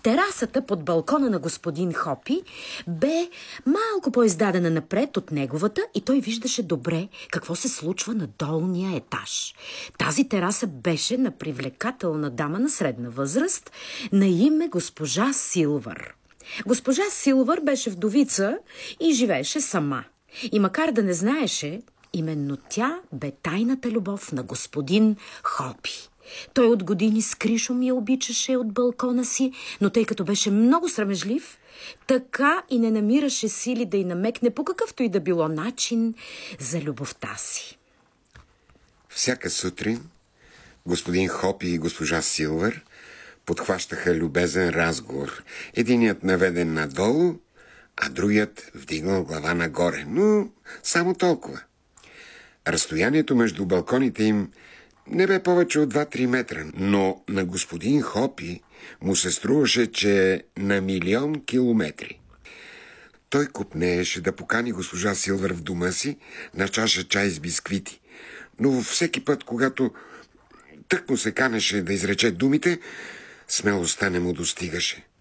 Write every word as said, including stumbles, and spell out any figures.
Терасата под балкона на господин Хопи бе малко по-издадена напред от неговата и той виждаше добре какво се случва на долния етаж. Тази тераса беше на привлекателна дама на средна възраст на име госпожа Силвър. Госпожа Силвър беше вдовица и живееше сама. И макар да не знаеше, именно тя бе тайната любов на господин Хопи. Той от години с кришом я обичаше от балкона си, но тъй като беше много срамежлив, така и не намираше сили да й намекне по какъвто и да било начин за любовта си. Всяка сутрин господин Хопи и госпожа Силвър подхващаха любезен разговор. Единият наведен надолу, а другият вдигнал глава нагоре. Но само толкова. Разстоянието между балконите им не бе повече от два-три метра, но на господин Хопи му се струваше, че е на милион километри. Той копнееше да покани госпожа Силвър в дома си на чаша чай с бисквити, но всеки път, когато тък му се канеше да изрече думите, смелостта не му достигаше.